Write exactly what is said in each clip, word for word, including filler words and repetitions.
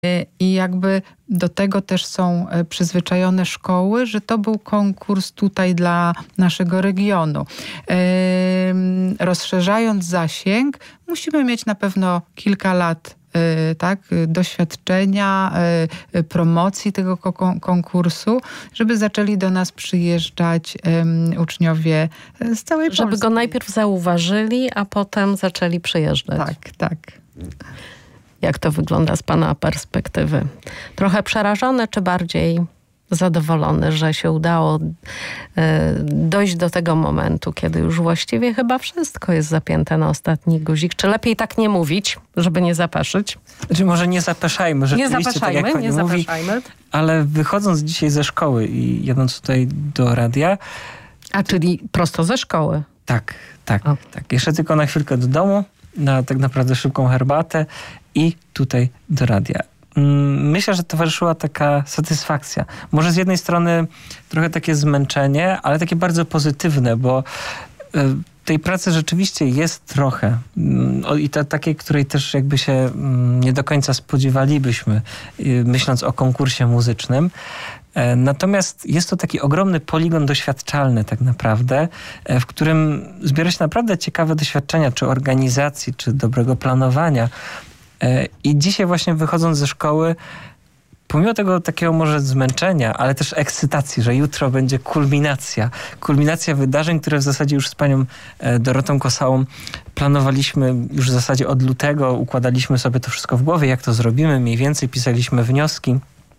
I jakby do tego też są przyzwyczajone szkoły, że to był konkurs tutaj dla naszego regionu. Rozszerzając zasięg, musimy mieć na pewno kilka lat tak, doświadczenia, promocji tego konkursu, żeby zaczęli do nas przyjeżdżać um, uczniowie z całej Polski. Żeby go najpierw zauważyli, a potem zaczęli przyjeżdżać. Tak, tak. Jak to wygląda z pana perspektywy? Trochę przerażony, czy bardziej zadowolony, że się udało e, dojść do tego momentu, kiedy już właściwie chyba wszystko jest zapięte na ostatni guzik? Czy lepiej tak nie mówić, żeby nie zapeszyć? Znaczy może nie zapeszajmy, rzeczywiście, nie zapeszajmy, tak jak nie mówi, zapeszajmy. Ale wychodząc dzisiaj ze szkoły i jadąc tutaj do radia... A czyli prosto ze szkoły? Tak, tak, o. tak. Jeszcze tylko na chwilkę do domu, na tak naprawdę szybką herbatę i tutaj do radia. Myślę, że towarzyszyła taka satysfakcja. Może z jednej strony trochę takie zmęczenie, ale takie bardzo pozytywne, bo tej pracy rzeczywiście jest trochę. I to takiej, której też jakby się nie do końca spodziewalibyśmy, myśląc o konkursie muzycznym. Natomiast jest to taki ogromny poligon doświadczalny tak naprawdę, w którym zbiera się naprawdę ciekawe doświadczenia, czy organizacji, czy dobrego planowania. I dzisiaj właśnie wychodząc ze szkoły, pomimo tego takiego może zmęczenia, ale też ekscytacji, że jutro będzie kulminacja. Kulminacja wydarzeń, które w zasadzie już z panią Dorotą Kosałą planowaliśmy już w zasadzie od lutego. Układaliśmy sobie to wszystko w głowie, jak to zrobimy. Mniej więcej pisaliśmy wnioski.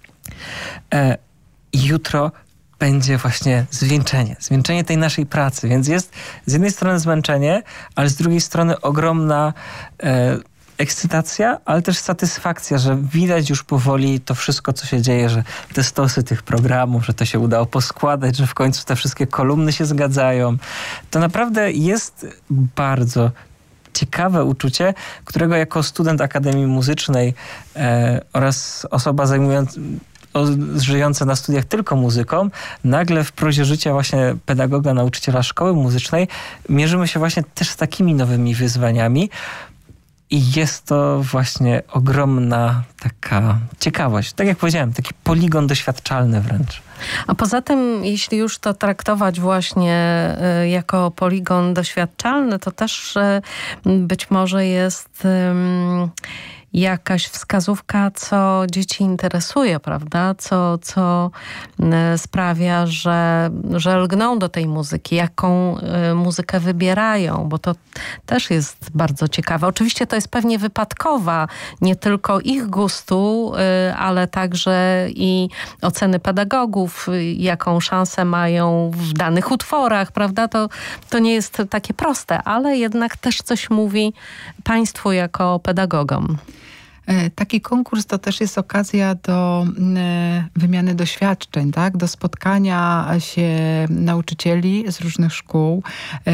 I jutro będzie właśnie zwieńczenie. Zwieńczenie tej naszej pracy. Więc jest z jednej strony zmęczenie, ale z drugiej strony ogromna e, ekscytacja, ale też satysfakcja, że widać już powoli to wszystko, co się dzieje, że te stosy tych programów, że to się udało poskładać, że w końcu te wszystkie kolumny się zgadzają. To naprawdę jest bardzo ciekawe uczucie, którego jako student Akademii Muzycznej e, oraz osoba zajmująca żyjące na studiach tylko muzyką, nagle w prozie życia właśnie pedagoga, nauczyciela szkoły muzycznej mierzymy się właśnie też z takimi nowymi wyzwaniami i jest to właśnie ogromna taka ciekawość. Tak jak powiedziałem, taki poligon doświadczalny wręcz. A poza tym, jeśli już to traktować właśnie y, jako poligon doświadczalny, to też y, być może jest... Y, jakaś wskazówka, co dzieci interesuje, prawda? Co, co sprawia, że, że lgną do tej muzyki, jaką muzykę wybierają, bo to też jest bardzo ciekawe. Oczywiście to jest pewnie wypadkowa nie tylko ich gustu, ale także i oceny pedagogów, jaką szansę mają w danych utworach, prawda? To, to nie jest takie proste, ale jednak też coś mówi państwu jako pedagogom. Taki konkurs to też jest okazja do wymiany doświadczeń, tak? Do spotkania się nauczycieli z różnych szkół,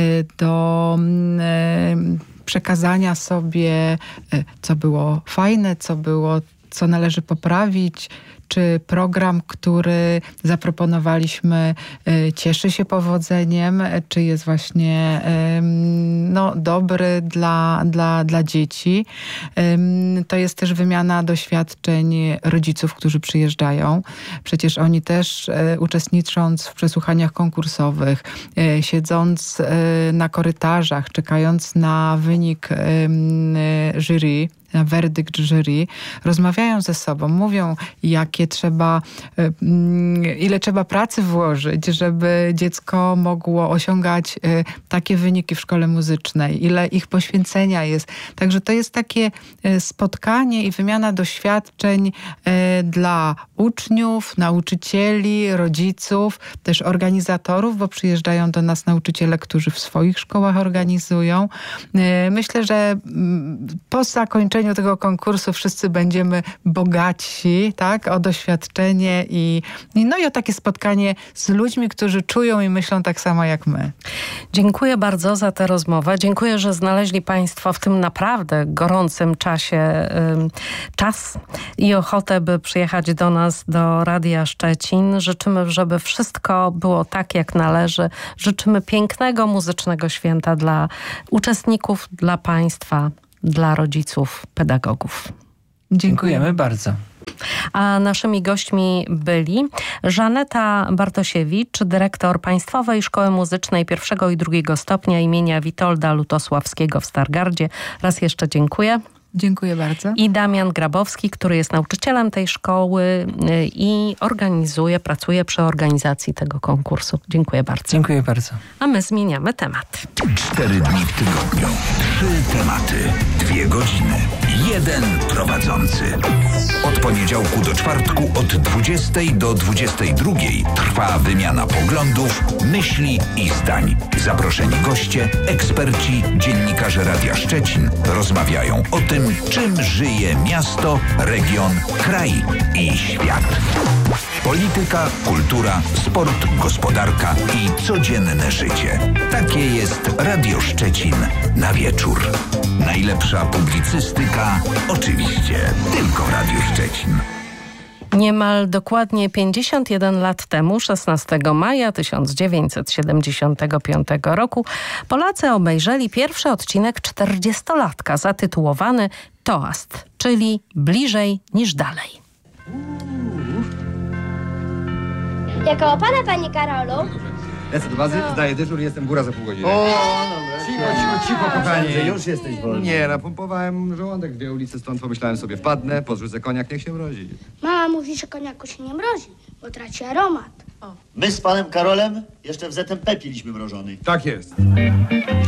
do przekazania sobie, co było fajne, co było, co należy poprawić, czy program, który zaproponowaliśmy, cieszy się powodzeniem, czy jest właśnie no, dobry dla, dla, dla dzieci. To jest też wymiana doświadczeń rodziców, którzy przyjeżdżają. Przecież oni też uczestnicząc w przesłuchaniach konkursowych, siedząc na korytarzach, czekając na wynik jury, na werdykt jury, rozmawiają ze sobą, mówią, jakie trzeba, ile trzeba pracy włożyć, żeby dziecko mogło osiągać takie wyniki w szkole muzycznej, ile ich poświęcenia jest. Także to jest takie spotkanie i wymiana doświadczeń dla uczniów, nauczycieli, rodziców, też organizatorów, bo przyjeżdżają do nas nauczyciele, którzy w swoich szkołach organizują. Myślę, że po zakończeniu tego konkursu wszyscy będziemy bogatsi, tak, o doświadczenie i, no i o takie spotkanie z ludźmi, którzy czują i myślą tak samo jak my. Dziękuję bardzo za tę rozmowę. Dziękuję, że znaleźli państwo w tym naprawdę gorącym czasie ym, czas i ochotę, by przyjechać do nas, do Radia Szczecin. Życzymy, żeby wszystko było tak, jak należy. Życzymy pięknego muzycznego święta dla uczestników, dla państwa, dla rodziców, pedagogów. Dziękujemy bardzo. A naszymi gośćmi byli Żaneta Bartosiewicz, dyrektor Państwowej Szkoły Muzycznej pierwszego i drugiego stopnia imienia Witolda Lutosławskiego w Stargardzie. Raz jeszcze dziękuję. Dziękuję bardzo. I Damian Grabowski, który jest nauczycielem tej szkoły i organizuje, pracuje przy organizacji tego konkursu. Dziękuję bardzo. Dziękuję bardzo. A my zmieniamy temat. Cztery dni w tygodniu. Trzy tematy. Dwie godziny. Jeden prowadzący. Od poniedziałku do czwartku od dwudziestej do dwudziestej drugiej trwa wymiana poglądów, myśli i zdań. Zaproszeni goście, eksperci, dziennikarze Radia Szczecin rozmawiają o tym, czym żyje miasto, region, kraj i świat. Polityka, kultura, sport, gospodarka i codzienne życie. Takie jest Radio Szczecin na wieczór. Najlepsza publicystyka oczywiście tylko w Radiu Szczecin. Niemal dokładnie pięćdziesiąt jeden lat temu, szesnastego maja tysiąc dziewięćset siedemdziesiątego piątego roku, Polacy obejrzeli pierwszy odcinek czterdziestolatka zatytułowany Toast, czyli Bliżej niż dalej. Jako pana, panie Karolu? Lecę do bazy, zdaję dyżur i jestem góra za pół godziny. O, dobra. Cicho, cicho, cicho, kochani. Że już jesteś wolny. Nie, napompowałem żołądek dwie ulice stąd, pomyślałem sobie, wpadnę, podrzucę koniak, niech się mrozi. Mama mówi, że koniaku się nie mrozi, bo traci aromat. My z panem Karolem jeszcze w Z M P piliśmy mrożony. Tak jest.